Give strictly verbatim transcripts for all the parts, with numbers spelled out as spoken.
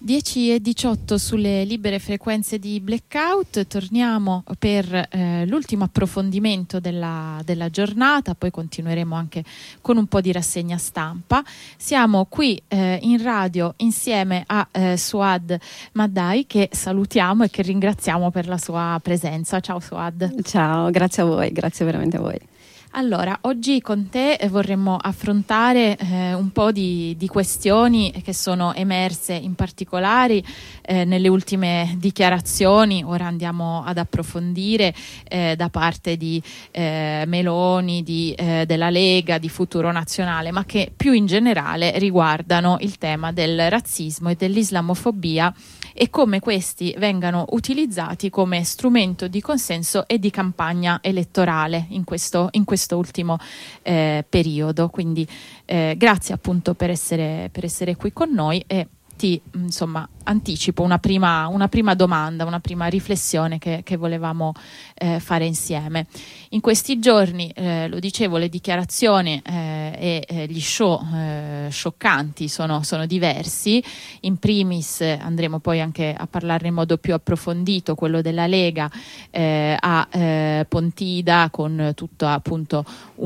dieci e diciotto sulle libere frequenze di Blackout. Torniamo per eh, l'ultimo approfondimento della, della giornata, poi continueremo anche con un po' di rassegna stampa. Siamo qui eh, in radio insieme a eh, Suad Maddai, che salutiamo e che ringraziamo per la sua presenza. Ciao Suad. Ciao, grazie a voi, grazie veramente a voi. Allora, oggi con te vorremmo affrontare eh, un po' di, di questioni che sono emerse in particolare eh, nelle ultime dichiarazioni. Ora andiamo ad approfondire eh, da parte di eh, Meloni, di, eh, della Lega, di Futuro Nazionale, ma che più in generale riguardano il tema del razzismo e dell'islamofobia e come questi vengano utilizzati come strumento di consenso e di campagna elettorale in questo, in questo ultimo eh, periodo. Quindi eh, grazie appunto per essere, per essere qui con noi e ti insomma anticipo una prima, una prima domanda, una prima riflessione che, che volevamo eh, fare insieme. In questi giorni, eh, lo dicevo, le dichiarazioni eh, e eh, gli show eh, scioccanti sono, sono diversi. In primis eh, andremo poi anche a parlarne in modo più approfondito, quello della Lega eh, a eh, Pontida, con tutta appunto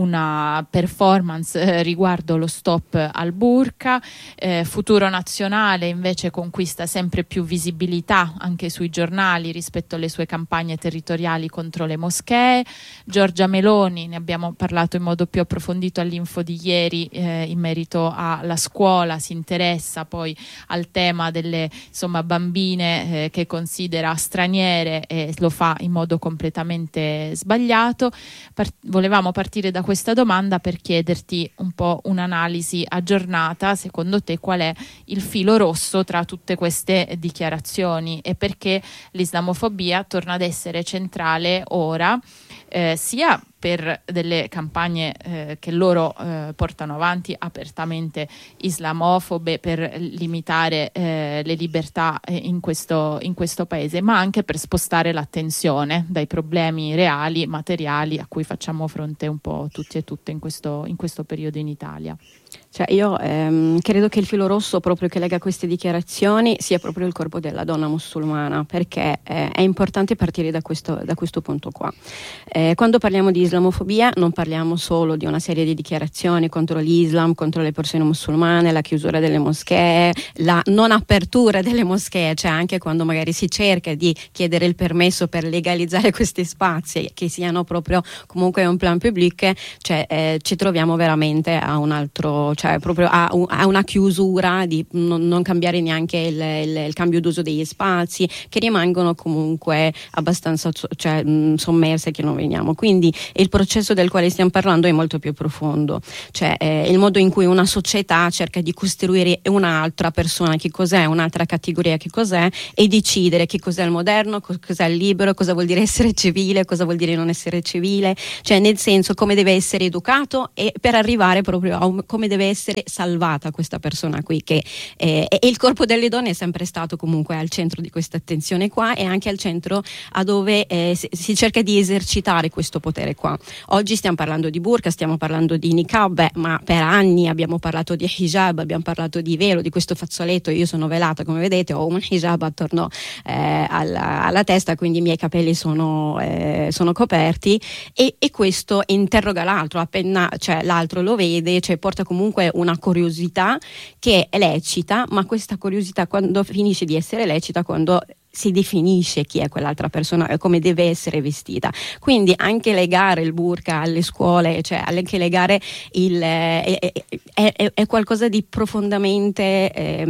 una performance eh, riguardo lo stop al burqa. eh, Futuro Nazionale invece conquista sempre più visibilità anche sui giornali rispetto alle sue campagne territoriali contro le moschee. Giorgia Meloni, ne abbiamo parlato in modo più approfondito all'info di ieri eh, in merito alla scuola, si interessa poi al tema delle insomma bambine eh, che considera straniere e lo fa in modo completamente sbagliato. Part- volevamo partire da questa domanda per chiederti un po' un'analisi aggiornata. Secondo te qual è il filo rosso tra tutte queste dichiarazioni e perché l'islamofobia torna ad essere centrale ora eh, sia per delle campagne eh, che loro eh, portano avanti apertamente islamofobe per limitare eh, le libertà eh, in questo, in questo paese, ma anche per spostare l'attenzione dai problemi reali, materiali a cui facciamo fronte un po' tutti e tutte in questo, in questo periodo in Italia. Cioè io ehm, credo che il filo rosso proprio che lega queste dichiarazioni sia proprio il corpo della donna musulmana, perché eh, è importante partire da questo, da questo punto qua. Eh, quando parliamo di islamofobia non parliamo solo di una serie di dichiarazioni contro l'Islam, contro le persone musulmane, la chiusura delle moschee, la non apertura delle moschee, cioè anche quando magari si cerca di chiedere il permesso per legalizzare questi spazi che siano proprio comunque un plan public, cioè eh, ci troviamo veramente a un altro, cioè proprio a, un, a una chiusura di non, non cambiare neanche il, il, il cambio d'uso degli spazi, che rimangono comunque abbastanza cioè, mh, sommerse, che non veniamo. Quindi il processo del quale stiamo parlando è molto più profondo, cioè eh, il modo in cui una società cerca di costruire un'altra persona, che cos'è, un'altra categoria, che cos'è, e decidere che cos'è il moderno, cos'è il libero, cosa vuol dire essere civile, cosa vuol dire non essere civile, cioè nel senso come deve essere educato e per arrivare proprio a un, come deve essere salvata questa persona qui, che eh, e il corpo delle donne è sempre stato comunque al centro di questa attenzione qua e anche al centro a dove eh, si, si cerca di esercitare questo potere qua. Oggi stiamo parlando di burqa, stiamo parlando di niqab, beh, ma per anni abbiamo parlato di hijab, abbiamo parlato di velo, di questo fazzoletto. Io sono velata, come vedete, ho un hijab attorno eh, alla, alla testa, quindi i miei capelli sono, eh, sono coperti e, e questo interroga l'altro, appena cioè, l'altro lo vede, cioè porta comunque una curiosità che è lecita, ma questa curiosità quando finisce di essere lecita, quando si definisce chi è quell'altra persona e come deve essere vestita. Quindi anche legare il burqa alle scuole, cioè anche legare il è, è, è, è qualcosa di profondamente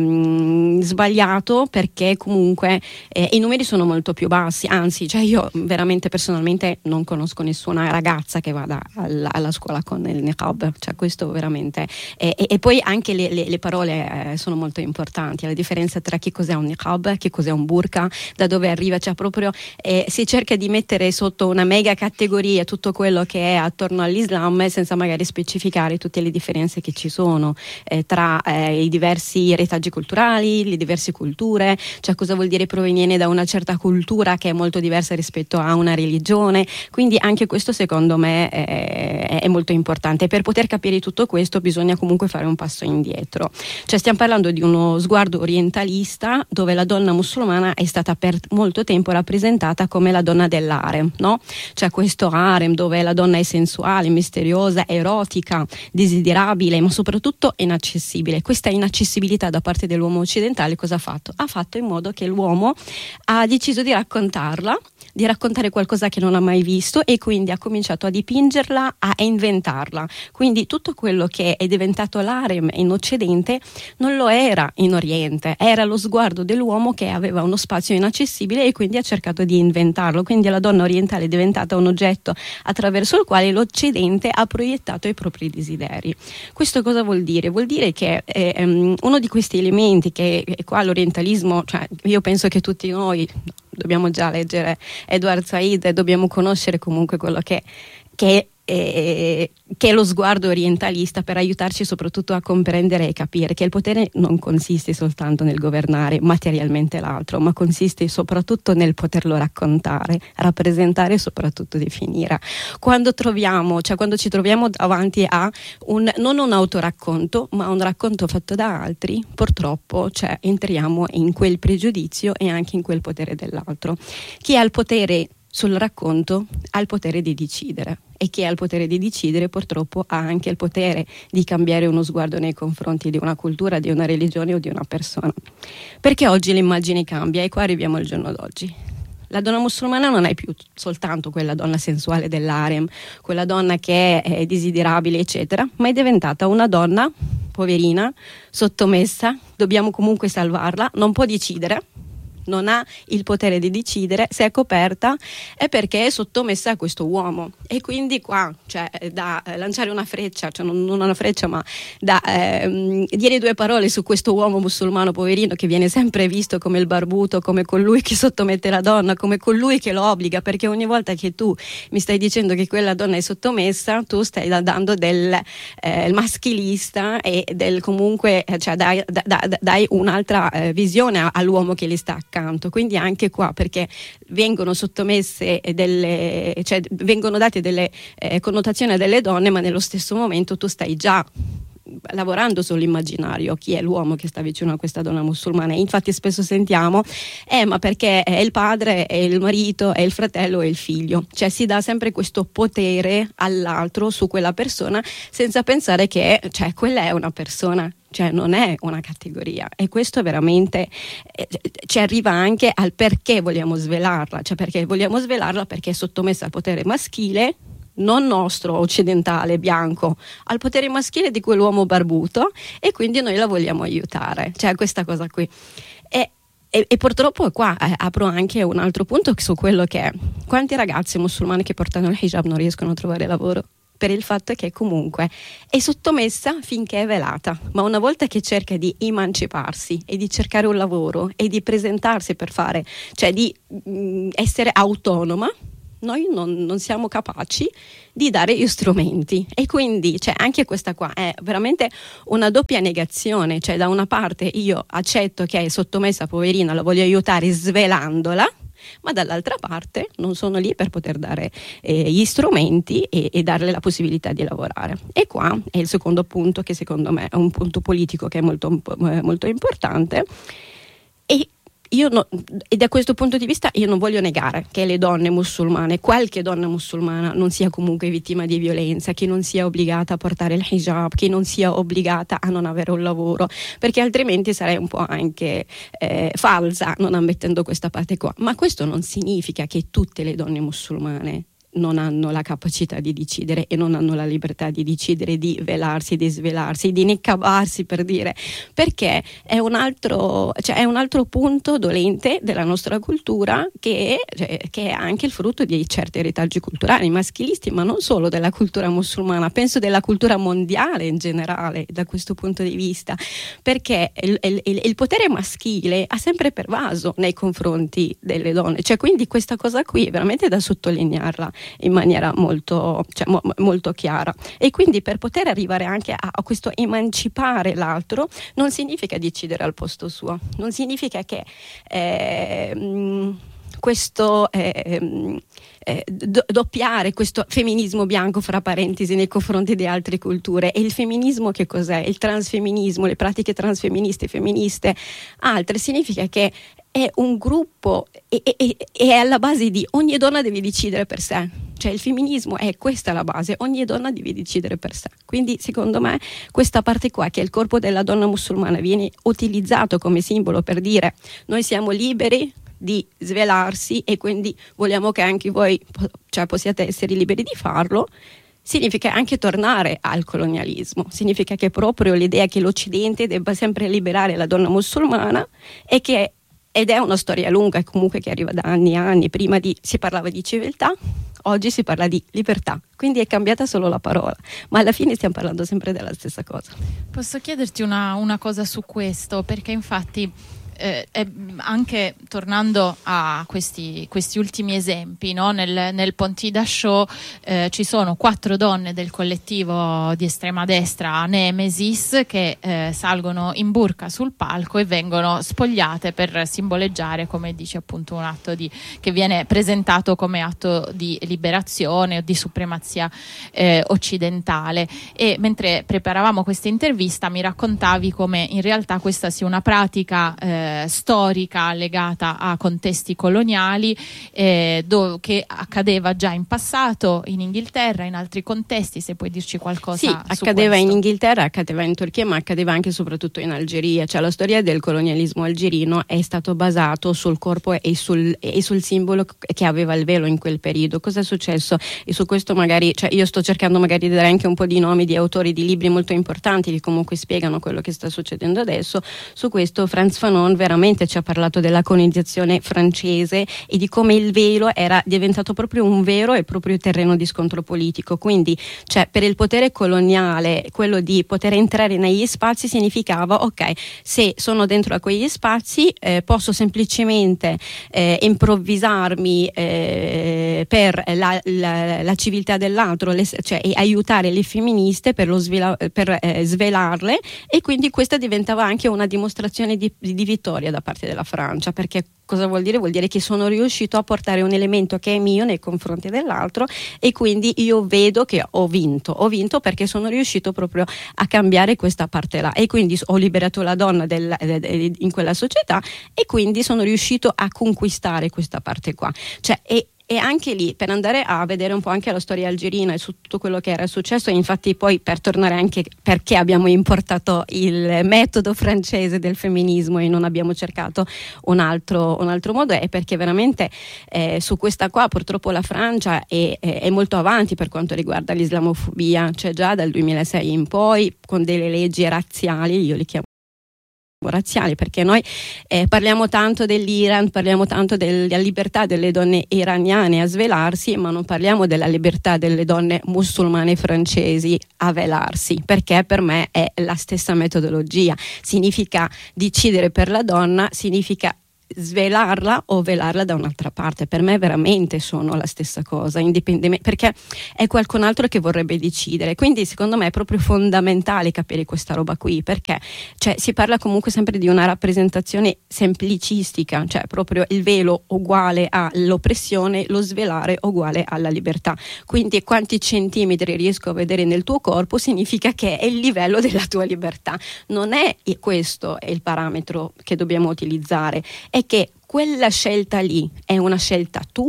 ehm, sbagliato, perché comunque eh, i numeri sono molto più bassi, anzi cioè io veramente personalmente non conosco nessuna ragazza che vada alla, alla scuola con il niqab, cioè questo veramente e, e, e poi anche le, le, le parole eh, sono molto importanti, la differenza tra che cos'è un niqab, che cos'è un burqa, da dove arriva, cioè proprio eh, si cerca di mettere sotto una mega categoria tutto quello che è attorno all'Islam senza magari specificare tutte le differenze che ci sono eh, tra eh, i diversi retaggi culturali, le diverse culture, cioè cosa vuol dire provenire da una certa cultura che è molto diversa rispetto a una religione. Quindi anche questo secondo me è, è molto importante. Per poter capire tutto questo bisogna comunque fare un passo indietro, cioè stiamo parlando di uno sguardo orientalista dove la donna musulmana è stata per molto tempo rappresentata come la donna dell'harem, no? Cioè questo harem dove la donna è sensuale, misteriosa, erotica, desiderabile, ma soprattutto inaccessibile. Questa inaccessibilità da parte dell'uomo occidentale cosa ha fatto? Ha fatto in modo che l'uomo ha deciso di raccontarla, di raccontare qualcosa che non ha mai visto, e quindi ha cominciato a dipingerla, a inventarla. Quindi tutto quello che è diventato l'harem in Occidente non lo era in Oriente, era lo sguardo dell'uomo che aveva uno spazio inaccessibile e quindi ha cercato di inventarlo. Quindi la donna orientale è diventata un oggetto attraverso il quale l'Occidente ha proiettato i propri desideri. Questo cosa vuol dire? Vuol dire che eh, um, uno di questi elementi che è qua l'orientalismo, cioè io penso che tutti noi dobbiamo già leggere Edward Said e dobbiamo conoscere comunque quello che, che, è, che è lo sguardo orientalista per aiutarci soprattutto a comprendere e capire che il potere non consiste soltanto nel governare materialmente l'altro, ma consiste soprattutto nel poterlo raccontare, rappresentare e soprattutto definire. Quando troviamo, cioè quando ci troviamo davanti a un, non un autoracconto, ma un racconto fatto da altri, purtroppo cioè, entriamo in quel pregiudizio e anche in quel potere dell'altro. Chi ha il potere sul racconto ha il potere di decidere, e chi ha il potere di decidere purtroppo ha anche il potere di cambiare uno sguardo nei confronti di una cultura, di una religione o di una persona. Perché oggi l'immagine cambia e qua arriviamo al giorno d'oggi. La donna musulmana non è più soltanto quella donna sensuale dell'harem, quella donna che è desiderabile eccetera, ma è diventata una donna poverina, sottomessa, dobbiamo comunque salvarla, non può decidere, non ha il potere di decidere, se è coperta è perché è sottomessa a questo uomo. E quindi qua cioè, da lanciare una freccia, cioè non una freccia ma da ehm, dire due parole su questo uomo musulmano poverino che viene sempre visto come il barbuto, come colui che sottomette la donna, come colui che lo obbliga, perché ogni volta che tu mi stai dicendo che quella donna è sottomessa tu stai dando del eh, maschilista e del comunque cioè dai, da, da, dai un'altra eh, visione all'uomo che li sta accanto. Quindi anche qua perché vengono sottomesse delle, cioè vengono date delle eh, connotazioni a delle donne, ma nello stesso momento tu stai già lavorando sull'immaginario chi è l'uomo che sta vicino a questa donna musulmana. E infatti spesso sentiamo eh ma perché è il padre, è il marito, è il fratello, è il figlio, cioè si dà sempre questo potere all'altro su quella persona senza pensare che cioè quella è una persona, cioè non è una categoria. E questo veramente eh, ci arriva anche al perché vogliamo svelarla, cioè perché vogliamo svelarla perché è sottomessa al potere maschile, non nostro occidentale bianco, al potere maschile di quell'uomo barbuto, e quindi noi la vogliamo aiutare, cioè questa cosa qui. E, e, e purtroppo qua eh, apro anche un altro punto su quello che è quanti ragazzi musulmani che portano il hijab non riescono a trovare lavoro per il fatto che comunque è sottomessa finché è velata, ma una volta che cerca di emanciparsi e di cercare un lavoro e di presentarsi per fare, cioè di mh, essere autonoma, noi non, non siamo capaci di dare gli strumenti. E quindi cioè, anche questa qua è veramente una doppia negazione, cioè da una parte io accetto che è sottomessa, poverina, la voglio aiutare svelandola, ma dall'altra parte non sono lì per poter dare eh, gli strumenti e, e darle la possibilità di lavorare. E qua è il secondo punto che secondo me è un punto politico che è molto, molto importante. E Io no, e da questo punto di vista io non voglio negare che le donne musulmane, qualche donna musulmana non sia comunque vittima di violenza, che non sia obbligata a portare il hijab, che non sia obbligata a non avere un lavoro, perché altrimenti sarei un po' anche eh, falsa non ammettendo questa parte qua. Ma questo non significa che tutte le donne musulmane non hanno la capacità di decidere e non hanno la libertà di decidere, di velarsi, di svelarsi, di nicabarsi, per dire, perché è un altro, cioè è un altro punto dolente della nostra cultura che, cioè, che è anche il frutto di certi retaggi culturali maschilisti, ma non solo della cultura musulmana, penso della cultura mondiale in generale da questo punto di vista, perché il, il, il potere maschile ha sempre pervaso nei confronti delle donne, cioè quindi questa cosa qui è veramente da sottolinearla in maniera molto, cioè, mo, molto chiara. E quindi per poter arrivare anche a, a questo emancipare l'altro non significa decidere al posto suo, non significa che eh, mh, questo eh, eh, do, doppiare questo femminismo bianco fra parentesi nei confronti di altre culture. E il femminismo che cos'è? Il transfemminismo, le pratiche transfemministe, femministe, altre, significa che è un gruppo e, e, e è alla base di ogni donna deve decidere per sé, cioè il femminismo è questa la base, ogni donna deve decidere per sé. Quindi secondo me questa parte qua, che il corpo della donna musulmana viene utilizzato come simbolo per dire noi siamo liberi di svelarsi e quindi vogliamo che anche voi, cioè, possiate essere liberi di farlo, significa anche tornare al colonialismo, significa che proprio l'idea che l'Occidente debba sempre liberare la donna musulmana e che ed è una storia lunga comunque che arriva da anni e anni. Prima di, si parlava di civiltà, oggi si parla di libertà, quindi è cambiata solo la parola, ma alla fine stiamo parlando sempre della stessa cosa. Posso chiederti una, una cosa su questo, perché infatti eh, è, anche tornando a questi, questi ultimi esempi, no? nel, nel Pontida Show eh, ci sono quattro donne del collettivo di estrema destra Nemesis che eh, salgono in burka sul palco e vengono spogliate per simboleggiare, come dice appunto, un atto di, che viene presentato come atto di liberazione o di supremazia eh, occidentale. E mentre preparavamo questa intervista mi raccontavi come in realtà questa sia una pratica eh, storica legata a contesti coloniali eh, dove, che accadeva già in passato in Inghilterra, in altri contesti, se puoi dirci qualcosa sì, su accadeva questo. In Inghilterra, accadeva in Turchia, ma accadeva anche e soprattutto in Algeria, cioè la storia del colonialismo algerino è stato basato sul corpo e sul, e sul simbolo che aveva il velo in quel periodo. Cosa è successo? E su questo magari, cioè io sto cercando magari di dare anche un po' di nomi di autori di libri molto importanti che comunque spiegano quello che sta succedendo adesso. Su questo Frantz Fanon veramente ci ha parlato della colonizzazione francese e di come il velo era diventato proprio un vero e proprio terreno di scontro politico. Quindi, cioè, per il potere coloniale, quello di poter entrare negli spazi significava ok, se sono dentro a quegli spazi eh, posso semplicemente eh, improvvisarmi eh, per la, la, la civiltà dell'altro, le, cioè e aiutare le femministe per, lo svela, per eh, svelarle, e quindi questa diventava anche una dimostrazione di, di vittoria da parte della Francia, perché cosa vuol dire? Vuol dire che sono riuscito a portare un elemento che è mio nei confronti dell'altro e quindi io vedo che ho vinto, ho vinto perché sono riuscito proprio a cambiare questa parte là, e quindi ho liberato la donna del, in quella società e quindi sono riuscito a conquistare questa parte qua, cioè e E anche lì, per andare a vedere un po' anche la storia algerina e su tutto quello che era successo, infatti poi per tornare anche perché abbiamo importato il metodo francese del femminismo e non abbiamo cercato un altro, un altro modo, è perché veramente eh, su questa qua purtroppo la Francia è, è, è molto avanti per quanto riguarda l'islamofobia, cioè già dal duemilasei in poi con delle leggi razziali, io le chiamo razziali, perché noi eh, parliamo tanto dell'Iran, parliamo tanto della libertà delle donne iraniane a svelarsi, ma non parliamo della libertà delle donne musulmane francesi a velarsi, perché per me è la stessa metodologia. Significa decidere per la donna, significa svelarla o velarla da un'altra parte. Per me veramente sono la stessa cosa, indipendentemente, perché è qualcun altro che vorrebbe decidere. Quindi secondo me è proprio fondamentale capire questa roba qui, perché cioè, si parla comunque sempre di una rappresentazione semplicistica, cioè proprio il velo uguale all'oppressione, lo svelare uguale alla libertà. Quindi quanti centimetri riesco a vedere nel tuo corpo significa che è il livello della tua libertà. Non è questo è il parametro che dobbiamo utilizzare, è che quella scelta lì è una scelta tua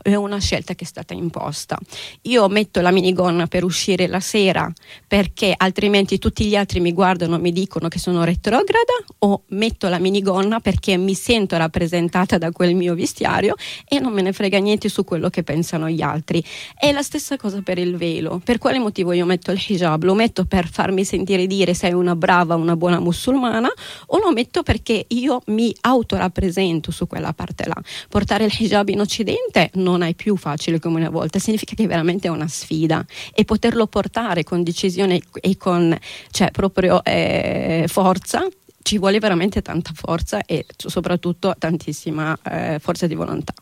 è una scelta che è stata imposta. Io metto la minigonna per uscire la sera perché altrimenti tutti gli altri mi guardano e mi dicono che sono retrograda, o metto la minigonna perché mi sento rappresentata da quel mio vestiario e non me ne frega niente su quello che pensano gli altri. È la stessa cosa per il velo. Per quale motivo io metto il hijab? Lo metto per farmi sentire dire sei una brava, una buona musulmana, o lo metto perché io mi autorappresento su quella parte là? Portare il hijab in Occidente non è più facile come una volta, significa che veramente è una sfida, e poterlo portare con decisione e con, cioè, proprio eh, forza, ci vuole veramente tanta forza e soprattutto tantissima eh, forza di volontà.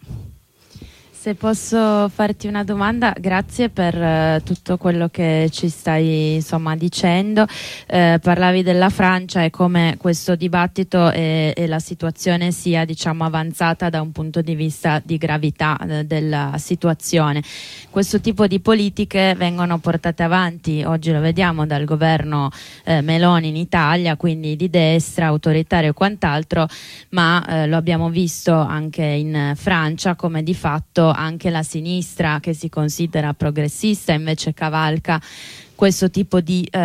Se posso farti una domanda, grazie per uh, tutto quello che ci stai insomma dicendo. Eh, parlavi della Francia e come questo dibattito e, e la situazione sia, diciamo, avanzata da un punto di vista di gravità eh, della situazione. Questo tipo di politiche vengono portate avanti, oggi lo vediamo, dal governo eh, Meloni in Italia, quindi di destra, autoritario e quant'altro, ma eh, lo abbiamo visto anche in Francia, come di fatto anche la sinistra, che si considera progressista, invece cavalca questo tipo di eh,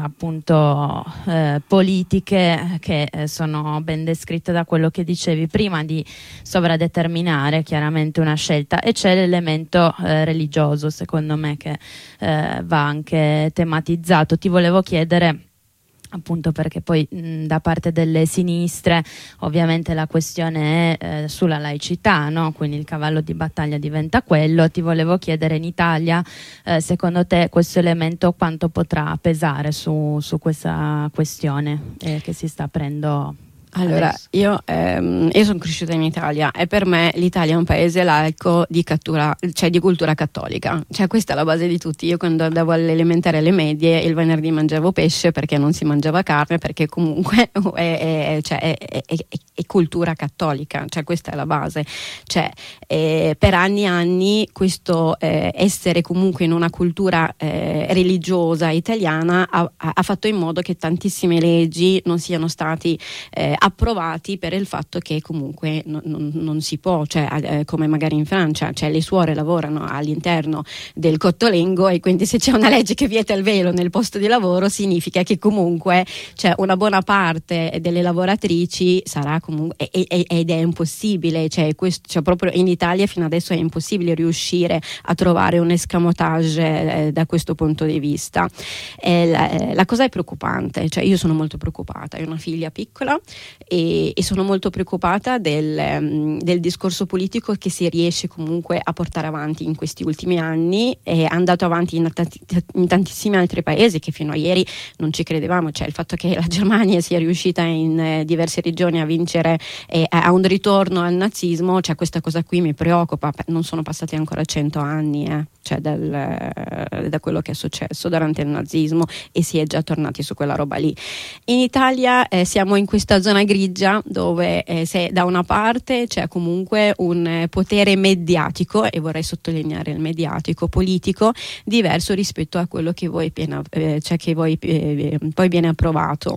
appunto eh, politiche che eh, sono ben descritte da quello che dicevi prima, di sovradeterminare chiaramente una scelta. E c'è l'elemento eh, religioso, secondo me, che eh, va anche tematizzato. Ti volevo chiedere, appunto perché poi mh, da parte delle sinistre ovviamente la questione è eh, sulla laicità, no? Quindi il cavallo di battaglia diventa quello. Ti volevo chiedere, in Italia eh, secondo te questo elemento quanto potrà pesare su, su questa questione eh, che si sta aprendo? Allora, io, ehm, io sono cresciuta in Italia e per me l'Italia è un paese laico di, cattura, cioè di cultura cattolica. Cioè questa è la base di tutti. Io quando andavo all'elementare e alle medie il venerdì mangiavo pesce perché non si mangiava carne, perché comunque è, è, cioè è, è, è, è cultura cattolica. Cioè questa è la base. Cioè eh, per anni e anni questo eh, essere comunque in una cultura eh, religiosa italiana ha, ha fatto in modo che tantissime leggi non siano stati eh, approvati per il fatto che comunque non, non, non si può, cioè eh, come magari in Francia, cioè le suore lavorano all'interno del cottolengo e quindi se c'è una legge che vieta il velo nel posto di lavoro significa che comunque cioè, una buona parte delle lavoratrici sarà comunque e, e, ed è impossibile, cioè, questo, cioè proprio in Italia fino adesso è impossibile riuscire a trovare un escamotage eh, da questo punto di vista. Eh, la, la cosa è preoccupante, cioè io sono molto preoccupata, ho una figlia piccola E, e sono molto preoccupata del, um, del discorso politico che si riesce comunque a portare avanti in questi ultimi anni. È andato avanti in, tanti, in tantissimi altri paesi che fino a ieri non ci credevamo, cioè il fatto che la Germania sia riuscita in eh, diverse regioni a vincere e a un ritorno al nazismo, cioè questa cosa qui mi preoccupa. Non sono passati ancora cento anni eh, cioè dal, eh, da quello che è successo durante il nazismo e si è già tornati su quella roba lì. In Italia eh, siamo in questa zona grigia dove eh, se da una parte c'è comunque un eh, potere mediatico, e vorrei sottolineare il mediatico politico, diverso rispetto a quello che voi, piena, eh, cioè che voi eh, poi viene approvato.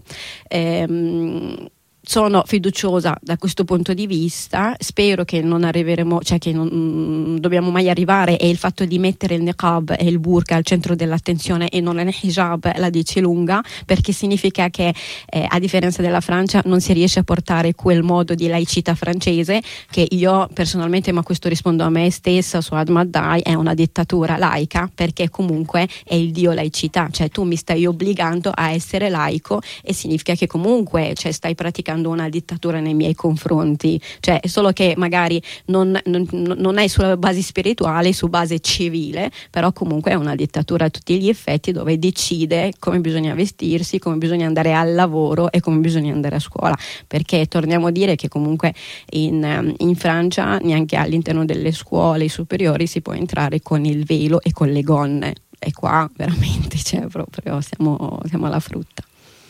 Ehm, Sono fiduciosa da questo punto di vista, spero che non arriveremo, cioè che non mm, dobbiamo mai arrivare, e il fatto di mettere il niqab e il burqa al centro dell'attenzione e non il hijab la dice lunga, perché significa che eh, a differenza della Francia non si riesce a portare quel modo di laicità francese che io personalmente, ma questo rispondo a me stessa, su Ahmad Daei, è una dittatura laica, perché comunque è il dio laicità, cioè tu mi stai obbligando a essere laico e significa che comunque cioè, stai praticando una dittatura nei miei confronti, cioè solo che magari non, non, non è sulla base spirituale, su base civile, però comunque è una dittatura a tutti gli effetti, dove decide come bisogna vestirsi, come bisogna andare al lavoro e come bisogna andare a scuola, perché torniamo a dire che comunque in, in Francia neanche all'interno delle scuole superiori si può entrare con il velo e con le gonne, e qua veramente cioè, proprio siamo, siamo alla frutta.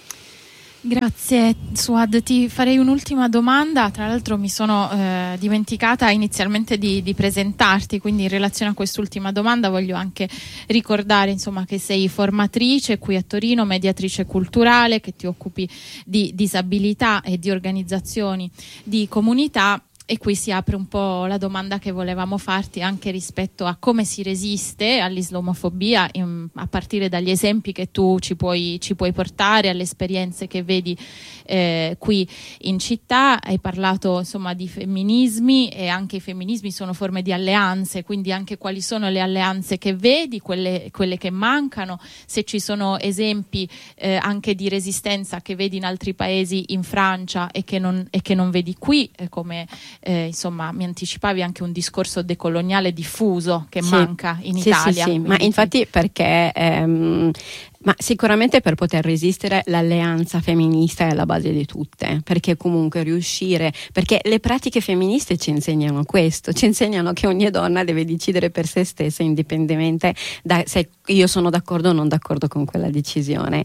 Grazie Suad, ti farei un'ultima domanda. Tra l'altro mi sono eh, dimenticata inizialmente di, di presentarti, quindi in relazione a quest'ultima domanda voglio anche ricordare insomma che sei formatrice qui a Torino, mediatrice culturale, che ti occupi di disabilità e di organizzazioni di comunità. E qui si apre un po' la domanda che volevamo farti anche rispetto a come si resiste all'islamofobia, in, a partire dagli esempi che tu ci puoi, ci puoi portare, alle esperienze che vedi eh, qui in città. Hai parlato insomma di femminismi, e anche i femminismi sono forme di alleanze, quindi anche quali sono le alleanze che vedi, quelle, quelle che mancano, se ci sono esempi eh, anche di resistenza che vedi in altri paesi, in Francia, e che non, e che non vedi qui, eh, come Eh, insomma mi anticipavi anche un discorso decoloniale diffuso che sì, manca in sì, Italia. Sì, sì. Ma infatti perché ehm, ma sicuramente per poter resistere l'alleanza femminista è alla base di tutte, perché comunque riuscire, perché le pratiche femministe ci insegnano questo, ci insegnano che ogni donna deve decidere per se stessa indipendentemente da se io sono d'accordo o non d'accordo con quella decisione.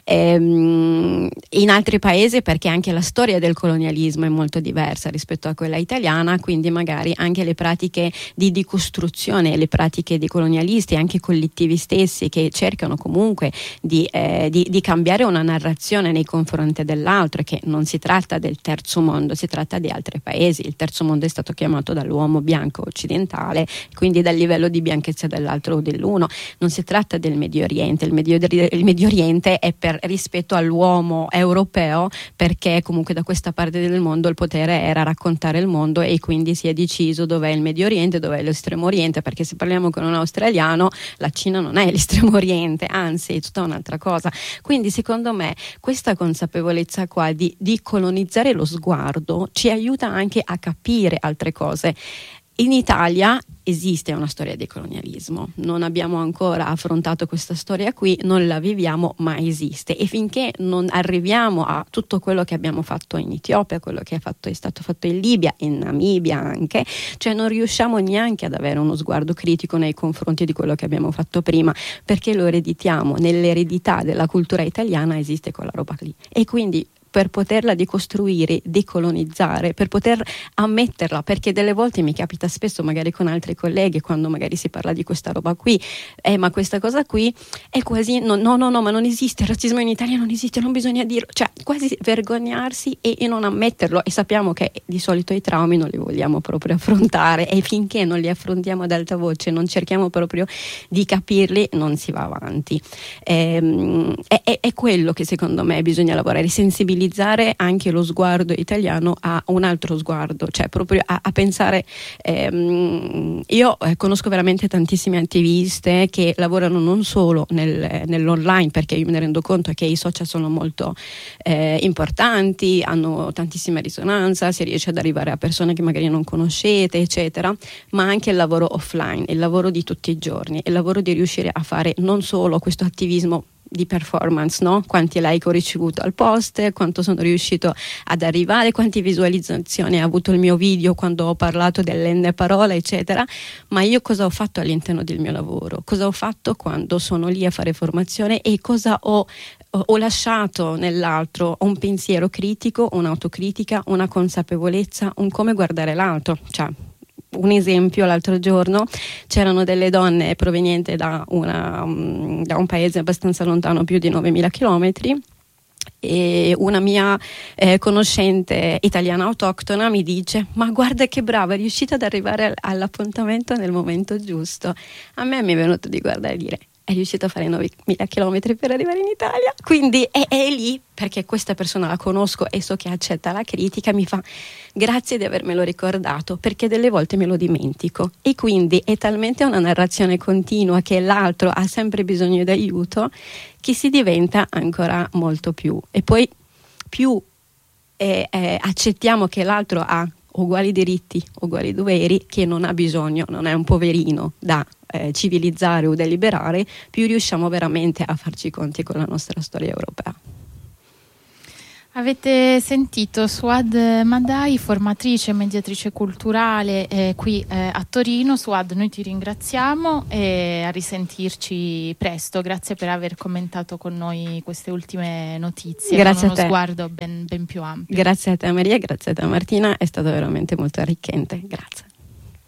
Ehm, in altri paesi, perché anche la storia del colonialismo è molto diversa rispetto a quella italiana, quindi magari anche le pratiche di decostruzione, le pratiche dei colonialisti, anche collettivi stessi che cercano comunque Di, eh, di, di cambiare una narrazione nei confronti dell'altro, che non si tratta del terzo mondo, si tratta di altri paesi. Il terzo mondo è stato chiamato dall'uomo bianco occidentale, quindi dal livello di bianchezza dell'altro o dell'uno. Non si tratta del Medio Oriente, il Medio, il Medio Oriente è per rispetto all'uomo europeo, perché comunque da questa parte del mondo il potere era raccontare il mondo, e quindi si è deciso dov'è il Medio Oriente, dov'è l'estremo oriente, perché se parliamo con un australiano la Cina non è l'estremo oriente, anzi è tutta un'altra cosa. Quindi secondo me questa consapevolezza qua di, di colonizzare lo sguardo ci aiuta anche a capire altre cose. In Italia esiste una storia di colonialismo, non abbiamo ancora affrontato questa storia qui, non la viviamo, ma esiste, e finché non arriviamo a tutto quello che abbiamo fatto in Etiopia, quello che è, fatto, è stato fatto in Libia, in Namibia anche, cioè non riusciamo neanche ad avere uno sguardo critico nei confronti di quello che abbiamo fatto prima, perché lo ereditiamo, nell'eredità della cultura italiana esiste quella roba lì, e quindi per poterla decostruire, decolonizzare, per poter ammetterla, perché delle volte mi capita spesso magari con altri colleghi, quando magari si parla di questa roba qui, eh ma questa cosa qui è quasi, no no no, no ma non esiste, il razzismo in Italia non esiste, non bisogna dirlo, cioè quasi vergognarsi e, e non ammetterlo, e sappiamo che di solito i traumi non li vogliamo proprio affrontare, e finché non li affrontiamo ad alta voce, non cerchiamo proprio di capirli, non si va avanti. Ehm, è, è, è quello che secondo me bisogna lavorare, sensibilizzare anche lo sguardo italiano a un altro sguardo, cioè proprio a, a pensare. Ehm, io eh, conosco veramente tantissime attiviste che lavorano non solo nel, nell'online, perché io me ne rendo conto che i social sono molto eh, importanti, hanno tantissima risonanza, si riesce ad arrivare a persone che magari non conoscete, eccetera, ma anche il lavoro offline, il lavoro di tutti i giorni, il lavoro di riuscire a fare non solo questo attivismo di performance, no? Quanti like ho ricevuto al post, quanto sono riuscito ad arrivare, quante visualizzazioni ha avuto il mio video quando ho parlato dell'ende parola, eccetera, ma io cosa ho fatto all'interno del mio lavoro, cosa ho fatto quando sono lì a fare formazione, e cosa ho, ho lasciato nell'altro, un pensiero critico, un'autocritica, una consapevolezza, un come guardare l'altro. Cioè, un esempio, l'altro giorno c'erano delle donne provenienti da, una, um, da un paese abbastanza lontano, più di novemila chilometri, e una mia eh, conoscente italiana autoctona mi dice: ma guarda che brava, è riuscita ad arrivare all'appuntamento nel momento giusto. A me mi è venuto di guardare e dire: è riuscita a fare novemila chilometri per arrivare in Italia. Quindi è, è lì, perché questa persona la conosco e so che accetta la critica, mi fa grazie di avermelo ricordato, perché delle volte me lo dimentico, e quindi è talmente una narrazione continua che l'altro ha sempre bisogno di aiuto, che si diventa ancora molto più, e poi più eh, eh, accettiamo che l'altro ha uguali diritti, uguali doveri, che non ha bisogno, non è un poverino da eh, civilizzare o da liberare, più riusciamo veramente a farci conti con la nostra storia europea. Avete sentito Suad Madai, formatrice e mediatrice culturale eh, qui eh, a Torino. Suad, noi ti ringraziamo e a risentirci presto. Grazie per aver commentato con noi queste ultime notizie. Grazie con uno a te. Sguardo ben, ben più ampio. Grazie a te Maria, grazie a te Martina, è stato veramente molto arricchente. Grazie.